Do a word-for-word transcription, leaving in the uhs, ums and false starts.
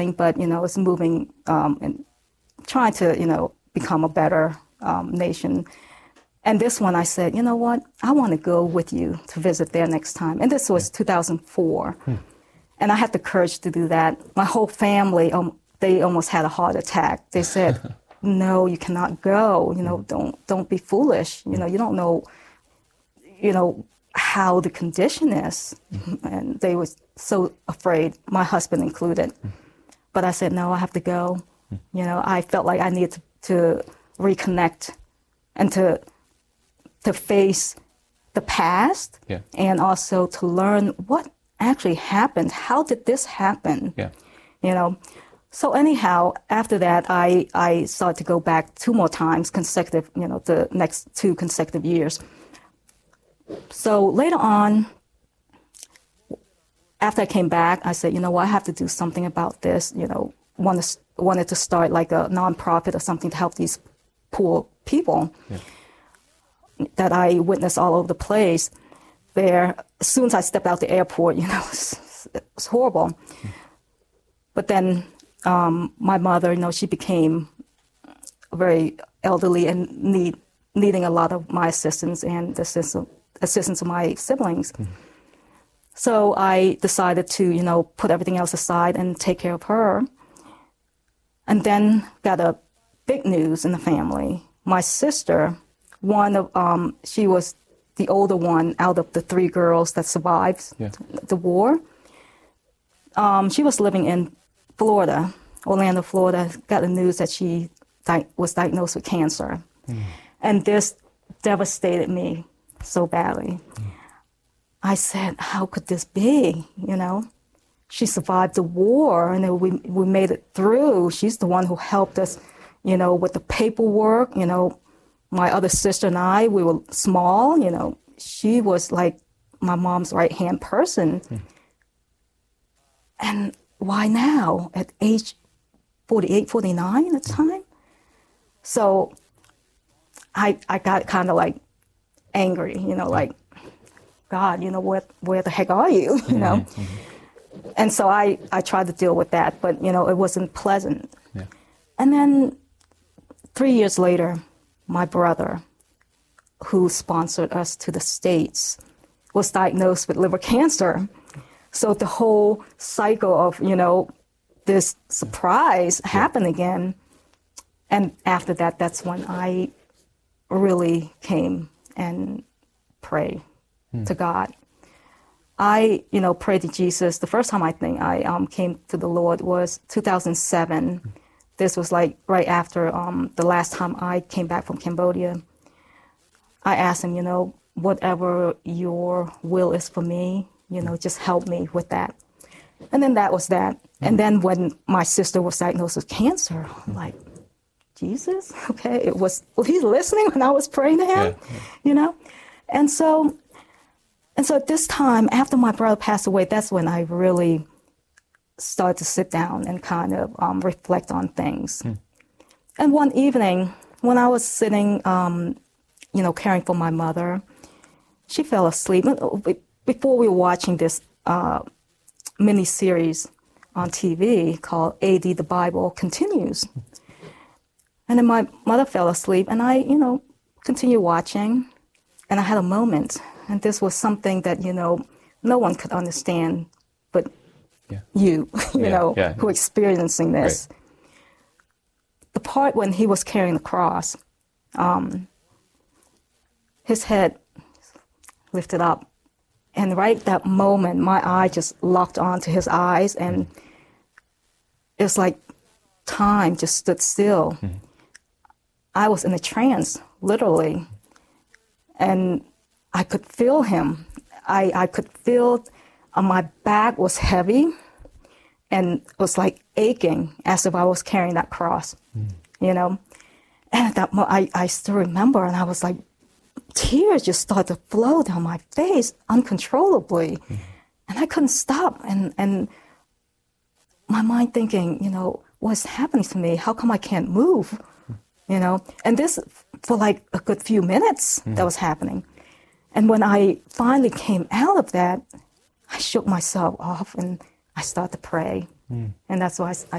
struggling, but, you know, it's moving um, and trying to, you know, become a better um, nation. And this one, I said, you know what? I want to go with you to visit there next time. And this was yeah. two thousand four. Hmm. And I had the courage to do that. My whole family, um, they almost had a heart attack. They said, no, you cannot go. You know, don't don't be foolish. You know, you don't know, you know, how the condition is. Mm-hmm. And they were so afraid, my husband included. Mm-hmm. But I said, no, I have to go. Mm-hmm. You know, I felt like I needed to, to reconnect and to to face the past yeah. and also to learn what actually happened. How did this happen? Yeah. You know? So anyhow, after that, I, I started to go back two more times consecutive, you know, the next two consecutive years. So later on, after I came back, I said, you know what, I have to do something about this. You know, wanted, wanted to start like a nonprofit or something to help these poor people yeah. that I witnessed all over the place. There, as soon as I stepped out the airport, you know, it was, it was horrible. Mm. But then um, my mother, you know, she became very elderly and need, needing a lot of my assistance and the assistance, assistance of my siblings. Mm. So I decided to, you know, put everything else aside and take care of her. And then got a big news in the family. My sister, one of, um, she was the older one out of the three girls that survived yeah. the war. Um, she was living in Florida, Orlando, Florida, got the news that she di- was diagnosed with cancer. Mm. And this devastated me so badly. Mm. I said, how could this be, you know? She survived the war, and then we, we made it through. She's the one who helped us, you know, with the paperwork, you know. My other sister and I, we were small, you know. She was like my mom's right-hand person. Mm. And why now, at age forty-eight, forty-nine at the time? So I I got kind of like angry, you know, like, God, you know, what, where the heck are you, you know? Mm-hmm. And so I, I tried to deal with that, but, you know, it wasn't pleasant. Yeah. And then three years later, my brother, who sponsored us to the States, was diagnosed with liver cancer. So the whole cycle of, you know, this surprise yeah. happened again. And after that, that's when I really came and prayed hmm. to God. I, you know, prayed to Jesus. The first time I think I um, came to the Lord was two thousand seven. Hmm. This was like right after um, the last time I came back from Cambodia. I asked him, you know, whatever your will is for me, you know, just help me with that. And then that was that. Hmm. And then when my sister was diagnosed with cancer, I'm like, Jesus, okay, it was, well, he's listening when I was praying to him, yeah, yeah. you know? And so, and so at this time, after my brother passed away, that's when I really started to sit down and kind of um, reflect on things. Hmm. And one evening, when I was sitting, um, you know, caring for my mother, she fell asleep. Before we were watching this uh, mini-series on T V called A D The Bible Continues. And then my mother fell asleep, and I, you know, continued watching, and I had a moment. And this was something that, you know, no one could understand but yeah. you, you yeah, know, yeah. who experiencing this. Right. The part when he was carrying the cross, um, his head lifted up. And right that moment, my eye just locked onto his eyes, and it's like time just stood still. Mm-hmm. I was in a trance, literally, and I could feel him. I, I could feel uh, my back was heavy and was like aching as if I was carrying that cross, mm. you know. And at that moment, I, I still remember, and I was like, tears just started to flow down my face uncontrollably, mm. and I couldn't stop. And, and my mind thinking, you know, what's happening to me? How come I can't move? You know, and this for like a good few minutes mm. that was happening. And when I finally came out of that, I shook myself off and I started to pray. Mm. And that's why I, I